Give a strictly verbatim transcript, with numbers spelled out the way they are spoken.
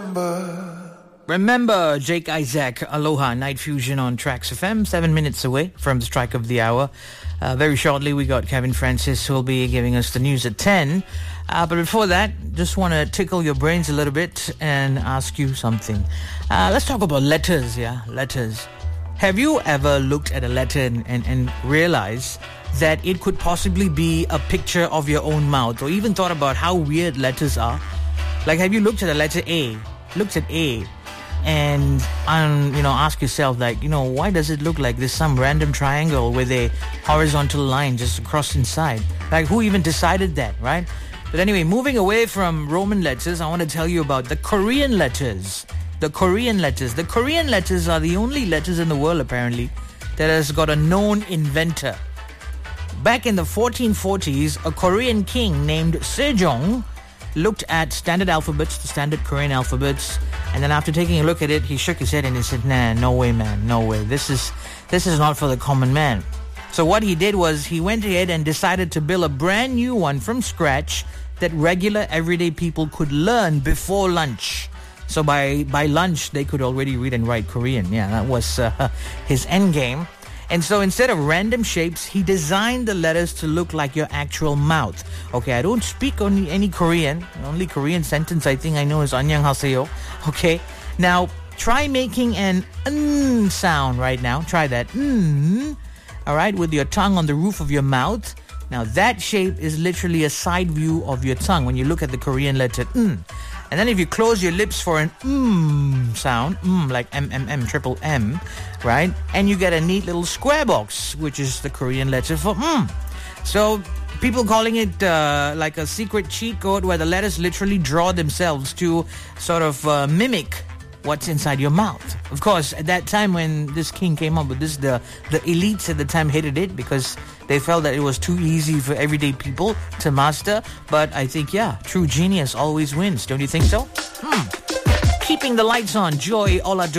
remember. Remember, Jake Isaac, Aloha, Night Fusion on Trax F M, seven minutes away from the strike of the hour. Uh, very shortly, we got Kevin Francis, who will be giving us the news at ten. Uh, but before that, just want to tickle your brains a little bit and ask you something. Uh, let's talk about letters, yeah? Letters. Have you ever looked at a letter and, and, and realized that it could possibly be a picture of your own mouth, or even thought about how weird letters are? Like, have you looked at a letter A, looked at A, and, um, you know, ask yourself, like, you know, why does it look like there's some random triangle with a horizontal line just across inside? Like, who even decided that, right? But anyway, moving away from Roman letters, I want to tell you about the Korean letters. The Korean letters. The Korean letters are the only letters in the world, apparently, that has got a known inventor. Back in the fourteen forties, a Korean king named Sejong looked at standard alphabets, the standard Korean alphabets, and then after taking a look at it, he shook his head and he said, nah, no way, man, no way. This is this is not for the common man. So what he did was he went ahead and decided to build a brand new one from scratch that regular everyday people could learn before lunch. So by, by lunch, they could already read and write Korean. Yeah, that was uh, his end game. And so instead of random shapes, he designed the letters to look like your actual mouth. Okay, I don't speak only any Korean. The only Korean sentence I think I know is 안녕하세요. Okay, now try making an n sound right now. Try that. Mm. All right, with your tongue on the roof of your mouth. Now that shape is literally a side view of your tongue when you look at the Korean letter n. And then if you close your lips for an mm sound, mm, like M, M, M, triple M, right? And you get a neat little square box, which is the Korean letter for mm. So people calling it uh, like a secret cheat code where the letters literally draw themselves to sort of uh, mimic what's inside your mouth. Of course, at that time when this king came up with this, the, the elites at the time hated it because they felt that it was too easy for everyday people to master. But I think, yeah, true genius always wins. Don't you think so? Hmm. Keeping the lights on, Joy Olatunji.